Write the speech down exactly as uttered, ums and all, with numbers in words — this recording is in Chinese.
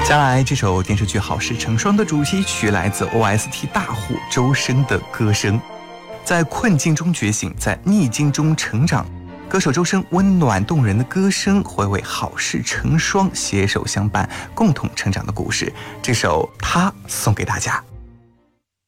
接下来这首电视剧《好事成双》的主题曲来自 O S T 大户周深的歌声。在困境中觉醒，在逆境中成长，歌手周深温暖动人的歌声回味好事成双携手相伴共同成长的故事。这首他送给大家。